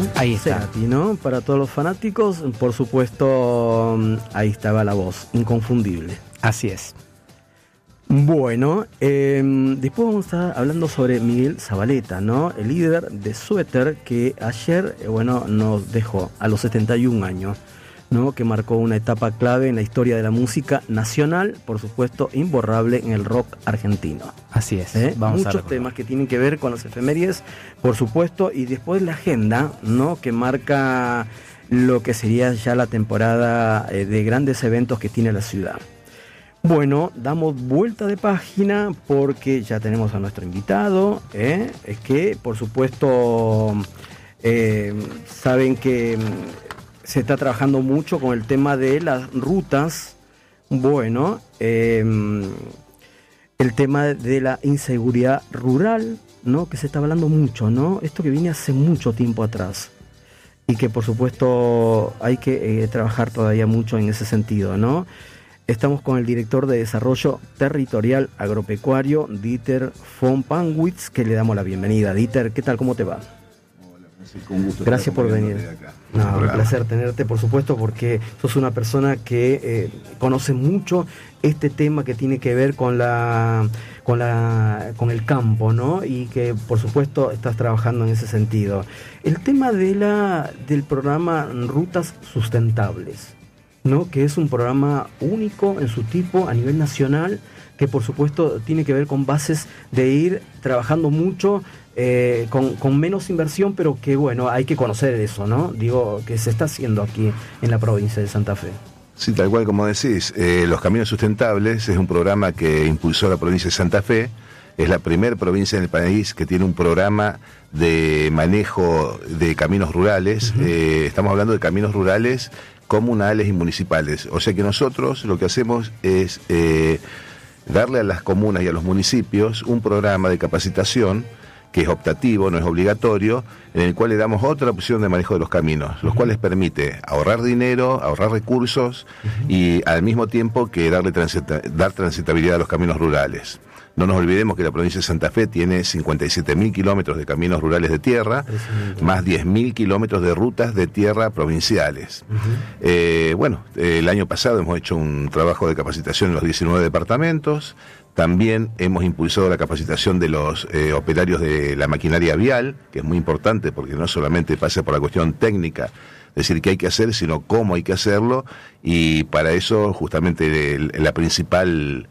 Ahí está. Cerati, ¿no? Para todos los fanáticos, por supuesto, ahí estaba la voz, inconfundible. Así es. Bueno, después vamos a estar hablando sobre Miguel Zavaleta, ¿no? El líder de Suéter, que ayer, nos dejó a los 71 años, ¿no? Que marcó una etapa clave en la historia de la música nacional, por supuesto, imborrable en el rock argentino. Así es. Muchos temas que tienen que ver con las efemérides, por supuesto, y después la agenda, ¿no? Que marca lo que sería ya la temporada de grandes eventos que tiene la ciudad. Bueno, damos vuelta de página porque ya tenemos a nuestro invitado, es que por supuesto saben que se está trabajando mucho con el tema de las rutas. Bueno, el tema de la inseguridad rural, ¿no? Que se está hablando mucho, ¿no? Esto que viene hace mucho tiempo atrás y que por supuesto hay que trabajar todavía mucho en ese sentido, ¿no? Estamos con el director de Desarrollo Territorial Agropecuario, Dieter von Panwitz, que le damos la bienvenida. Dieter, ¿qué tal? ¿Cómo te va? Hola, Francisco, un gusto. Gracias por venir. Un placer tenerte, por supuesto, porque sos una persona que conoce mucho este tema que tiene que ver con el campo, ¿no? Y que, por supuesto, estás trabajando en ese sentido. El tema del programa Rutas Sustentables, ¿no? Que es un programa único en su tipo a nivel nacional, que por supuesto tiene que ver con bases de ir trabajando mucho con menos inversión, pero que hay que conocer eso, ¿no? Digo, que se está haciendo aquí en la provincia de Santa Fe. Sí, tal cual como decís, los Caminos Sustentables es un programa que impulsó la provincia de Santa Fe. Es la primera provincia en el país que tiene un programa de manejo de caminos rurales. Estamos hablando de caminos rurales comunales y municipales. O sea que nosotros lo que hacemos es darle a las comunas y a los municipios un programa de capacitación que es optativo, no es obligatorio, en el cual le damos otra opción de manejo de los caminos, los cuales permite ahorrar dinero, ahorrar recursos y al mismo tiempo que dar transitabilidad a los caminos rurales. No nos olvidemos que la provincia de Santa Fe tiene 57.000 kilómetros de caminos rurales de tierra, más 10.000 kilómetros de rutas de tierra provinciales. El año pasado hemos hecho un trabajo de capacitación en los 19 departamentos. También hemos impulsado la capacitación de los operarios de la maquinaria vial, que es muy importante porque no solamente pasa por la cuestión técnica, decir qué hay que hacer, sino cómo hay que hacerlo, y para eso justamente el principal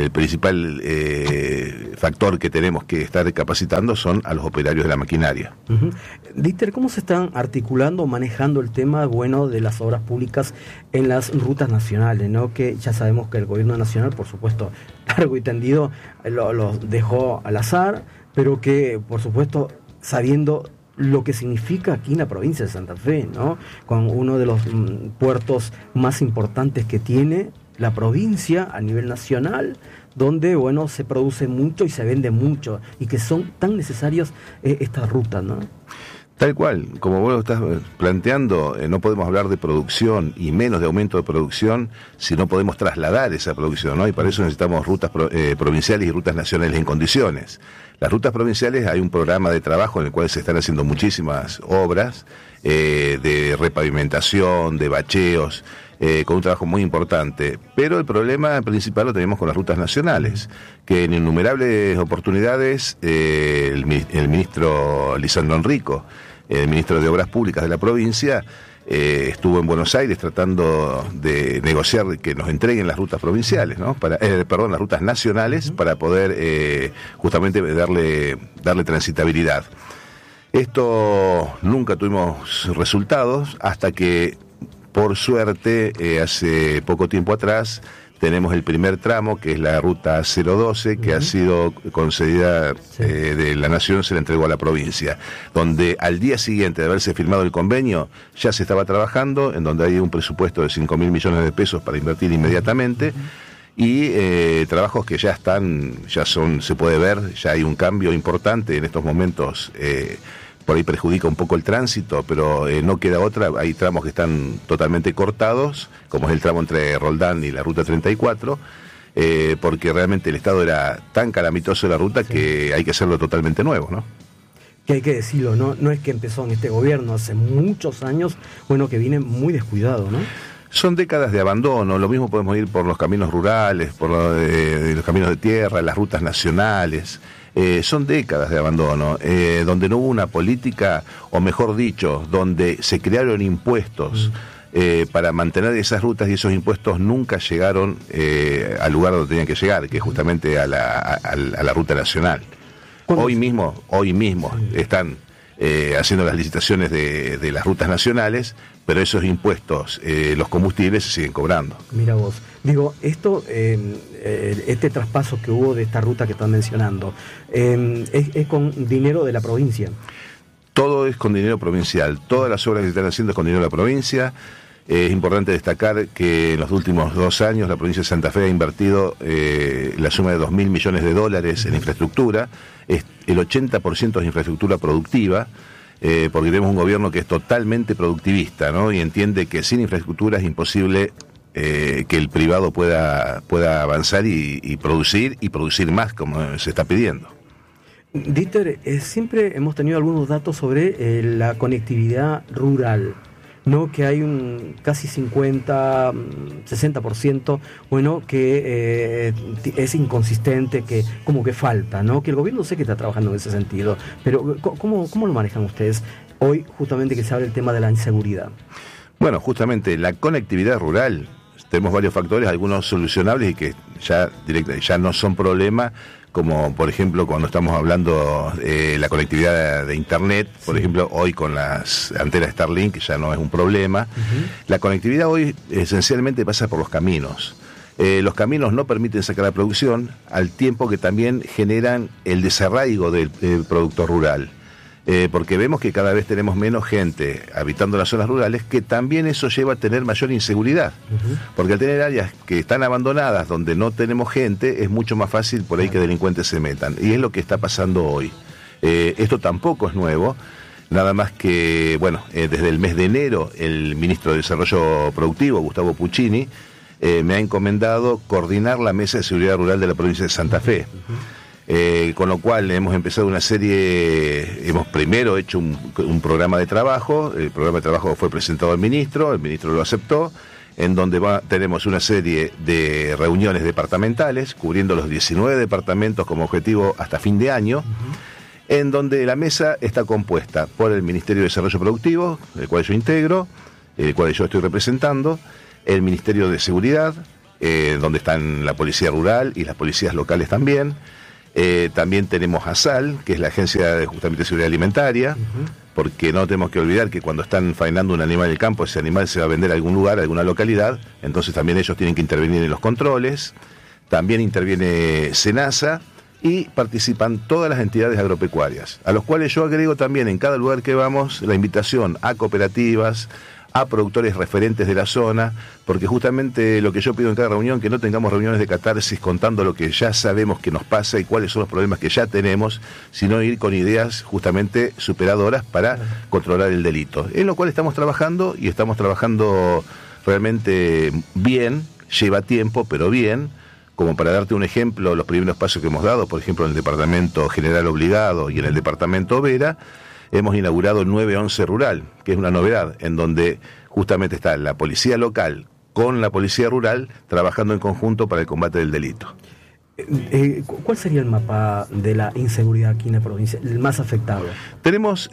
factor que tenemos que estar capacitando son a los operarios de la maquinaria. Dieter, ¿cómo se están articulando, manejando el tema de las obras públicas en las rutas nacionales, ¿no? Que ya sabemos que el gobierno nacional, por supuesto, largo y tendido, lo dejó al azar, pero que, por supuesto, sabiendo lo que significa aquí en la provincia de Santa Fe, ¿no? Con uno de los puertos más importantes que tiene la provincia a nivel nacional, donde se produce mucho y se vende mucho, y que son tan necesarias estas rutas, ¿no? Tal cual, como vos lo estás planteando, no podemos hablar de producción y menos de aumento de producción si no podemos trasladar esa producción, ¿no? Y para eso necesitamos rutas provinciales y rutas nacionales en condiciones. Las rutas provinciales, hay un programa de trabajo en el cual se están haciendo muchísimas obras de repavimentación, de bacheos, con un trabajo muy importante. Pero el problema principal lo tenemos con las rutas nacionales, que en innumerables oportunidades el ministro Lisandro Enrico, el ministro de Obras Públicas de la provincia, estuvo en Buenos Aires tratando de negociar que nos entreguen las rutas provinciales, ¿no? Las rutas nacionales, para poder justamente darle transitabilidad. Esto nunca tuvimos resultados hasta que, por suerte, hace poco tiempo atrás tenemos el primer tramo, que es la ruta 012, que ha sido concedida de la Nación, se la entregó a la provincia, donde al día siguiente de haberse firmado el convenio ya se estaba trabajando, en donde hay un presupuesto de 5.000 millones de pesos para invertir inmediatamente, y trabajos que se puede ver, ya hay un cambio importante en estos momentos. Por ahí perjudica un poco el tránsito, pero no queda otra. Hay tramos que están totalmente cortados, como es el tramo entre Roldán y la ruta 34, porque realmente el estado era tan calamitoso de la ruta que hay que hacerlo totalmente nuevo, ¿no? Que hay que decirlo, no es que empezó en este gobierno, hace muchos años, bueno, que viene muy descuidado, ¿no? Son décadas de abandono, lo mismo podemos ir por los caminos rurales, por los caminos de tierra, las rutas nacionales. Son décadas de abandono, donde no hubo una política, o mejor dicho, donde se crearon impuestos para mantener esas rutas, y esos impuestos nunca llegaron al lugar donde tenían que llegar, que es justamente a la ruta nacional. Hoy mismo están haciendo las licitaciones de las rutas nacionales, pero esos impuestos, los combustibles, se siguen cobrando. Mira vos, digo, este traspaso que hubo de esta ruta que están mencionando, es con dinero de la provincia. Todo es con dinero provincial, todas las obras que se están haciendo es con dinero de la provincia. Es importante destacar que en los últimos 2 años la provincia de Santa Fe ha invertido la suma de $2.000 millones en infraestructura. El 80% es infraestructura productiva, porque tenemos un gobierno que es totalmente productivista, ¿no? Y entiende que sin infraestructura es imposible que el privado pueda avanzar y producir más, como se está pidiendo. Dieter, siempre hemos tenido algunos datos sobre la conectividad rural, ¿no? Que hay un casi 60%, bueno, que es inconsistente, que como que falta, ¿no? Que el gobierno sé que está trabajando en ese sentido, pero ¿cómo lo manejan ustedes hoy, justamente que se habla el tema de la inseguridad? Bueno, justamente la conectividad rural, tenemos varios factores, algunos solucionables y que ya no son problema, como por ejemplo cuando estamos hablando de la conectividad de internet, por ejemplo hoy con las antenas Starlink ya no es un problema. La conectividad hoy esencialmente pasa por los caminos. Los caminos no permiten sacar la producción, al tiempo que también generan el desarraigo del productor rural. Porque vemos que cada vez tenemos menos gente habitando las zonas rurales, que también eso lleva a tener mayor inseguridad, porque al tener áreas que están abandonadas donde no tenemos gente, es mucho más fácil por ahí que delincuentes se metan, y es lo que está pasando hoy. Esto tampoco es nuevo, nada más que, bueno, desde el mes de enero el ministro de Desarrollo Productivo, Gustavo Puccini, me ha encomendado coordinar la Mesa de Seguridad Rural de la provincia de Santa Fe. Con lo cual hemos empezado una serie, hemos primero hecho un programa de trabajo, el programa de trabajo fue presentado al ministro, el ministro lo aceptó, en donde tenemos una serie de reuniones departamentales, cubriendo los 19 departamentos como objetivo hasta fin de año, en donde la mesa está compuesta por el Ministerio de Desarrollo Productivo, el cual yo integro, el cual yo estoy representando, el Ministerio de Seguridad, donde están la Policía Rural y las policías locales también. También tenemos ASAL, que es la Agencia de justamente Seguridad Alimentaria, porque no tenemos que olvidar que cuando están faenando un animal en el campo, ese animal se va a vender a algún lugar, a alguna localidad, entonces también ellos tienen que intervenir en los controles. También interviene SENASA y participan todas las entidades agropecuarias, a los cuales yo agrego también en cada lugar que vamos la invitación a cooperativas, a productores referentes de la zona, porque justamente lo que yo pido en cada reunión, que no tengamos reuniones de catarsis contando lo que ya sabemos que nos pasa y cuáles son los problemas que ya tenemos, sino ir con ideas justamente superadoras para controlar el delito. En lo cual estamos trabajando, y estamos trabajando realmente bien, lleva tiempo, pero bien. Como para darte un ejemplo, los primeros pasos que hemos dado, por ejemplo en el Departamento General Obligado y en el Departamento Vera, hemos inaugurado el 911 Rural, que es una novedad, en donde justamente está la policía local con la policía rural trabajando en conjunto para el combate del delito. ¿Cuál sería el mapa de la inseguridad aquí en la provincia, el más afectado? Tenemos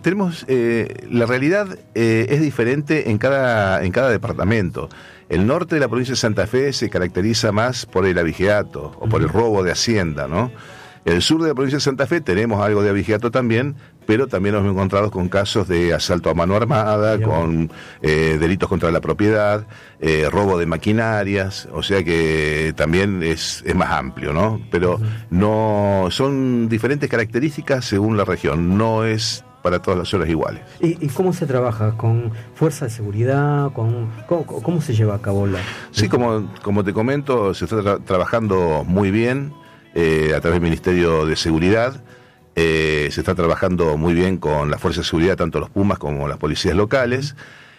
la realidad es diferente en cada departamento. El norte de la provincia de Santa Fe se caracteriza más por el abigeato o por el robo de hacienda, ¿no? El sur de la provincia de Santa Fe tenemos algo de abigeato también, pero también nos hemos encontrado con casos de asalto a mano armada, con delitos contra la propiedad, robo de maquinarias, o sea que también es más amplio, ¿no? Pero no son diferentes características según la región, no es para todas las zonas iguales. ¿Y cómo se trabaja? ¿Con fuerza de seguridad? ¿Cómo se lleva a cabo la...? Sí, como te comento, se está trabajando muy bien a través del Ministerio de Seguridad. Se está trabajando muy bien con las fuerzas de seguridad, tanto los Pumas como las policías locales.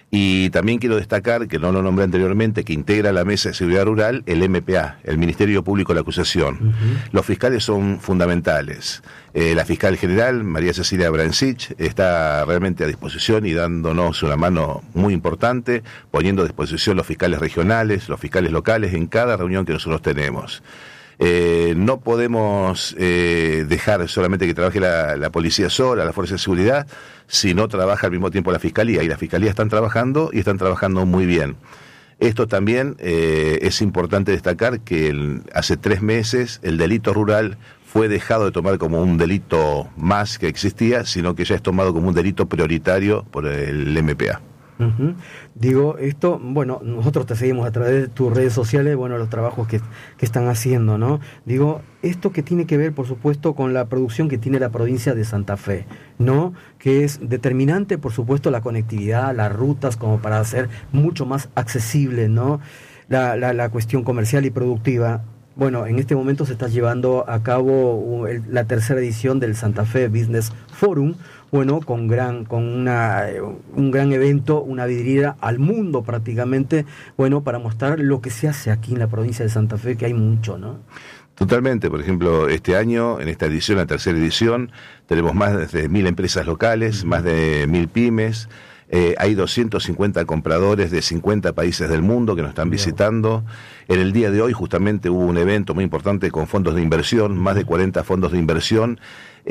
Y también quiero destacar, que no lo nombré anteriormente, que integra la Mesa de Seguridad Rural el MPA, el Ministerio Público de la Acusación. Los fiscales son fundamentales. La fiscal general, María Cecilia Brancich, está realmente a disposición y dándonos una mano muy importante, poniendo a disposición los fiscales regionales, los fiscales locales en cada reunión que nosotros tenemos. No podemos dejar solamente que trabaje la policía sola, la fuerza de seguridad, si no trabaja al mismo tiempo la fiscalía, y la fiscalía están trabajando y están trabajando muy bien. Esto también es importante destacar que hace 3 meses el delito rural fue dejado de tomar como un delito más que existía, sino que ya es tomado como un delito prioritario por el MPA. Digo, esto, bueno, nosotros te seguimos a través de tus redes sociales, bueno, los trabajos que están haciendo, ¿no? Digo, esto que tiene que ver, por supuesto, con la producción que tiene la provincia de Santa Fe, ¿no? Que es determinante, por supuesto, la conectividad, las rutas, como para hacer mucho más accesible, ¿no? La cuestión comercial y productiva. Bueno, en este momento se está llevando a cabo la 3ª edición del Santa Fe Business Forum, bueno, con un gran evento, una vidriera al mundo prácticamente, bueno, para mostrar lo que se hace aquí en la provincia de Santa Fe, que hay mucho, ¿no? Totalmente. Por ejemplo, este año, en esta edición, la 3ª edición, tenemos más de 1.000 empresas locales, más de 1.000 pymes. Hay 250 compradores de 50 países del mundo que nos están visitando. En el día de hoy justamente hubo un evento muy importante con fondos de inversión, más de 40 fondos de inversión,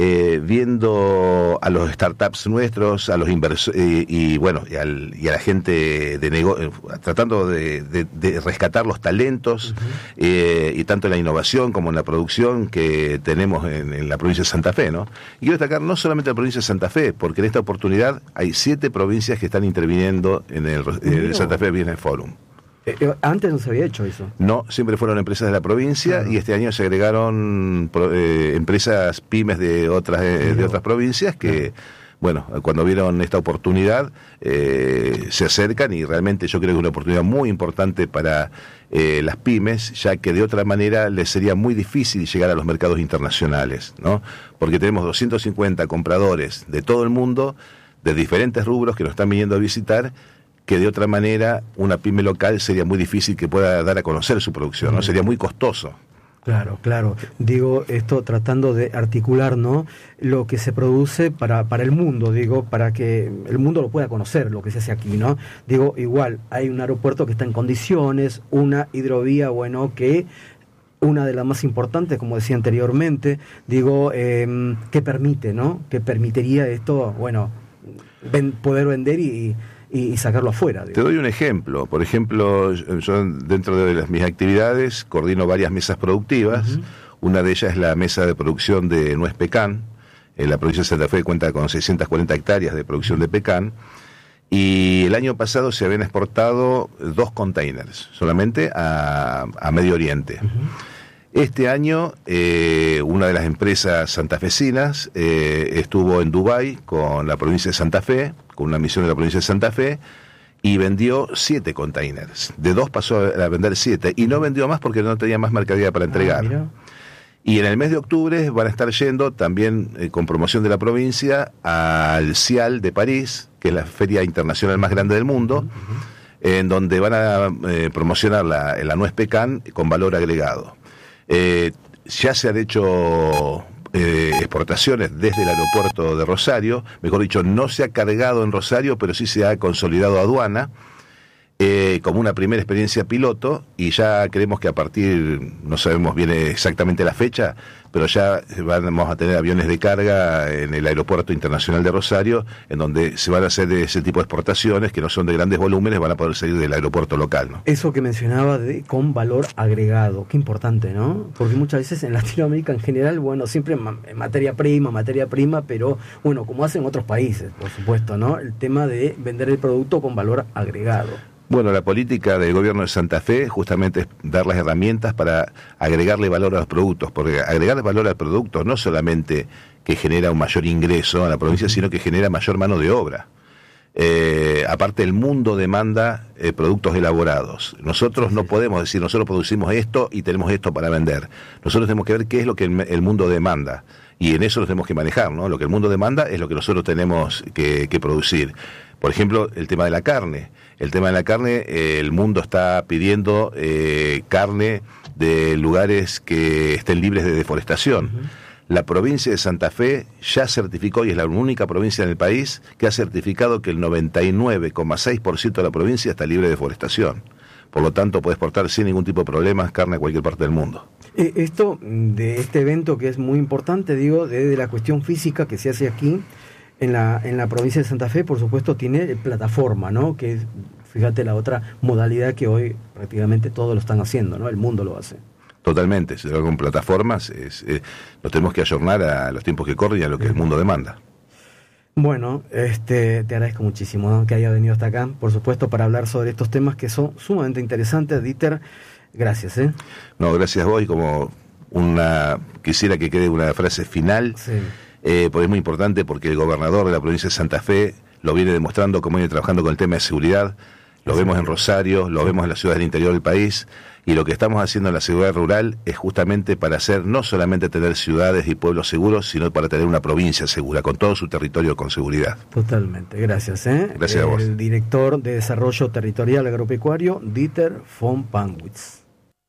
viendo a los startups nuestros, a los inversores y a la gente de negocio, tratando de rescatar los talentos y tanto en la innovación como en la producción que tenemos en la provincia de Santa Fe, ¿no? Y quiero destacar no solamente la provincia de Santa Fe, porque en esta oportunidad hay 7 provincias que están interviniendo en el Santa Fe Business Forum. Antes no se había hecho eso. No, siempre fueron empresas de la provincia, y este año se agregaron empresas pymes de otras provincias que, bueno, cuando vieron esta oportunidad se acercan, y realmente yo creo que es una oportunidad muy importante para las pymes, ya que de otra manera les sería muy difícil llegar a los mercados internacionales, ¿no? Porque tenemos 250 compradores de todo el mundo, de diferentes rubros, que nos están viniendo a visitar, que de otra manera una pyme local sería muy difícil que pueda dar a conocer su producción, ¿no? Sería muy costoso. Claro. Digo, esto tratando de articular, ¿no?, lo que se produce para el mundo, digo, para que el mundo lo pueda conocer, lo que se hace aquí, ¿no? Digo, igual, hay un aeropuerto que está en condiciones, una hidrovía, bueno, que una de las más importantes, como decía anteriormente, digo, que permite, ¿no?, que permitiría esto, bueno, poder vender y sacarlo afuera. Digo. Te doy un ejemplo. Por ejemplo, yo dentro de mis actividades coordino varias mesas productivas. Una de ellas es la mesa de producción de nuez pecan. En la provincia de Santa Fe cuenta con 640 hectáreas de producción de pecan. Y el año pasado se habían exportado 2 containers solamente a Medio Oriente. Este año, una de las empresas santafesinas estuvo en Dubái con la provincia de Santa Fe, con una misión de la provincia de Santa Fe, y vendió 7 containers. De 2 pasó a vender 7, y no vendió más porque no tenía más mercadería para entregar. Y en el mes de octubre van a estar yendo también, con promoción de la provincia, al CIAL de París, que es la feria internacional más grande del mundo, en donde van a promocionar la nuez pecan con valor agregado. Ya se han hecho exportaciones desde el aeropuerto de Rosario, mejor dicho, no se ha cargado en Rosario, pero sí se ha consolidado aduana como una primera experiencia piloto, y ya creemos que a partir, no sabemos bien exactamente la fecha, pero ya vamos a tener aviones de carga en el aeropuerto internacional de Rosario, en donde se van a hacer ese tipo de exportaciones que no son de grandes volúmenes, van a poder salir del aeropuerto local, ¿no? Eso que mencionaba con valor agregado, qué importante, ¿no? Porque muchas veces en Latinoamérica en general, bueno, siempre materia prima, pero bueno, como hacen otros países, por supuesto, ¿no? El tema de vender el producto con valor agregado. Bueno, la política del gobierno de Santa Fe justamente es dar las herramientas para agregarle valor a los productos, porque agregarle valor al producto no solamente que genera un mayor ingreso a la provincia, sino que genera mayor mano de obra. Aparte, el mundo demanda productos elaborados. Nosotros no podemos decir, nosotros producimos esto y tenemos esto para vender. Nosotros tenemos que ver qué es lo que el mundo demanda. y en eso nos tenemos que manejar, ¿no? Lo que el mundo demanda es lo que nosotros tenemos que producir. Por ejemplo, el tema de la carne. El tema de la carne, el mundo está pidiendo carne de lugares que estén libres de deforestación. Uh-huh. La provincia de Santa Fe ya certificó, y es la única provincia en el país que ha certificado que el 99,6% de la provincia está libre de deforestación. Por lo tanto, puede exportar sin ningún tipo de problemas carne a cualquier parte del mundo. Esto de este evento que es muy importante, digo, desde la cuestión física que se hace aquí en la provincia de Santa Fe, por supuesto, tiene plataforma, ¿no? Que es, fíjate, la otra modalidad que hoy prácticamente todos lo están haciendo, ¿no? El mundo lo hace. Totalmente, si con plataformas nos tenemos que ayornar a los tiempos que corren y a lo que el mundo demanda. Bueno, te agradezco muchísimo, ¿no?, que haya venido hasta acá, por supuesto, para hablar sobre estos temas que son sumamente interesantes. Dieter, gracias. No, gracias a vos, y como quisiera que quede una frase final, sí. Porque es muy importante, porque el gobernador de la provincia de Santa Fe lo viene demostrando, como viene trabajando con el tema de seguridad. Lo vemos en Rosario, lo vemos en las ciudades del interior del país, y lo que estamos haciendo en la seguridad rural es justamente para hacer, no solamente tener ciudades y pueblos seguros, sino para tener una provincia segura, con todo su territorio con seguridad. Totalmente, gracias. Gracias a vos. El director de Desarrollo Territorial Agropecuario, Dieter von Pannwitz.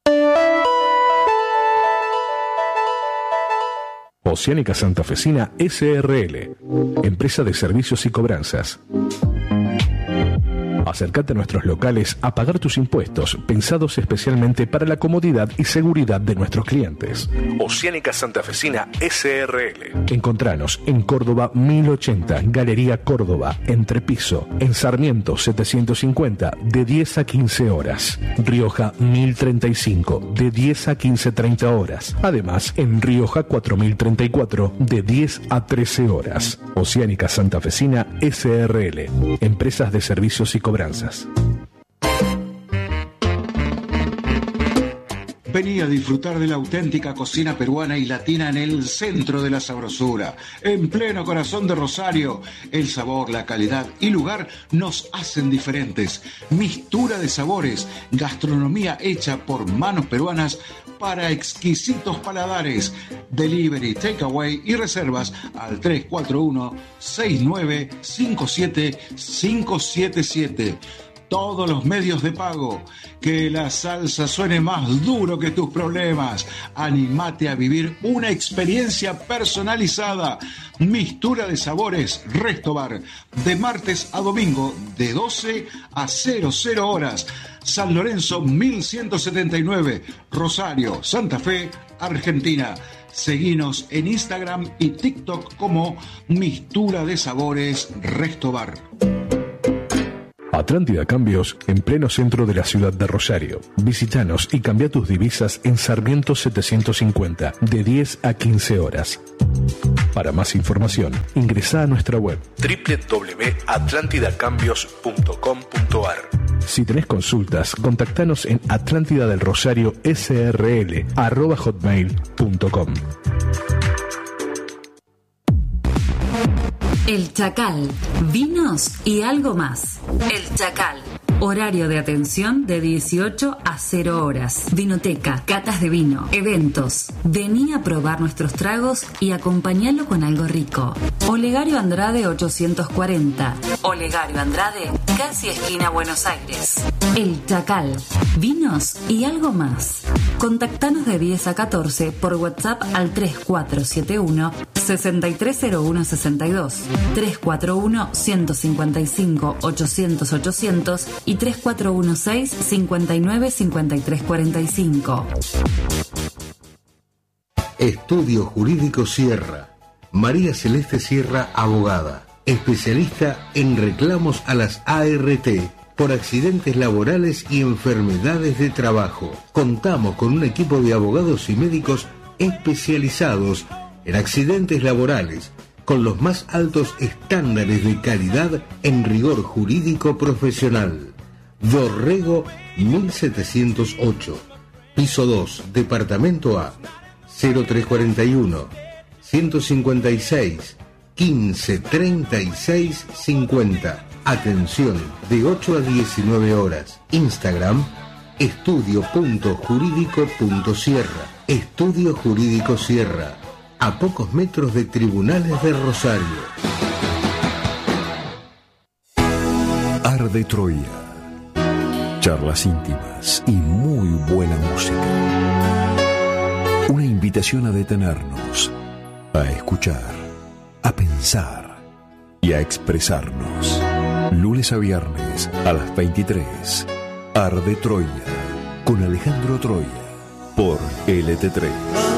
Oceánica Santafesina S.R.L., empresa de servicios y cobranzas. Acércate a nuestros locales a pagar tus impuestos, pensados especialmente para la comodidad y seguridad de nuestros clientes. Oceánica Santafesina S.R.L. Encontranos en Córdoba 1080, Galería Córdoba, Entrepiso, en Sarmiento 750, de 10 a 15 horas. Rioja 1035, de 10 a 15:30 horas. Además, en Rioja 4034, de 10 a 13 horas. Oceánica Santafesina S.R.L. Empresas de servicios y cobranzas. Vení a disfrutar de la auténtica cocina peruana y latina en el centro de la sabrosura, en pleno corazón de Rosario. El sabor, la calidad y lugar nos hacen diferentes. Mistura de sabores, gastronomía hecha por manos peruanas para exquisitos paladares. Delivery, takeaway y reservas al 341-6957-577. Todos los medios de pago. Que la salsa suene más duro que tus problemas. Animate a vivir una experiencia personalizada. Mistura de sabores Restobar, de martes a domingo, de 12 a 00 horas. San Lorenzo 1179, Rosario, Santa Fe, Argentina. Seguinos en Instagram y TikTok como Mistura de Sabores Restobar. Atlántida Cambios, en pleno centro de la ciudad de Rosario. Visítanos y cambia tus divisas en Sarmiento 750, de 10 a 15 horas. Para más información, ingresa a nuestra web www.atlantidacambios.com.ar. Si tenés consultas, contactanos en atlantidadelrosario@hotmail.com. El Chacal, vinos y algo más. El Chacal, horario de atención de 18 a 0 horas. Vinoteca, catas de vino, eventos. Vení a probar nuestros tragos y acompañalo con algo rico. Olegario Andrade 840. Olegario Andrade, casi esquina Buenos Aires. El Chacal, vinos y algo más. Contactanos de 10 a 14 por WhatsApp al 3471-630162, 341-155-800-800 y 3416-595345. Estudio Jurídico Sierra. María Celeste Sierra, abogada, especialista en reclamos a las ART por accidentes laborales y enfermedades de trabajo. Contamos con un equipo de abogados y médicos especializados en accidentes laborales, con los más altos estándares de calidad en rigor jurídico profesional. Dorrego 1708, piso 2, departamento A, 0341 156 15 36 50. Atención, de 8 a 19 horas. Instagram, estudio.jurídico.sierra. Estudio Jurídico Sierra. a pocos metros de Tribunales de Rosario. Arde Troya. Charlas íntimas y muy buena música. Una invitación a detenernos, a escuchar, a pensar y a expresarnos. Lunes a viernes a las 23. Arde Troya con Alejandro Troya por LT3.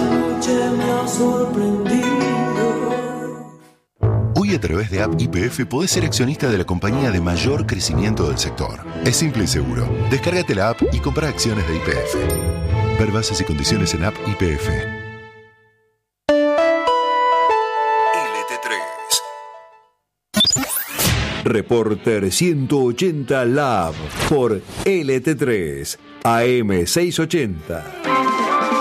Hoy a través de App YPF podés ser accionista de la compañía de mayor crecimiento del sector. Es simple y seguro. Descárgate la app y compra acciones de YPF. Ver bases y condiciones en App YPF. Reporter 180 Lab por LT3 AM 680.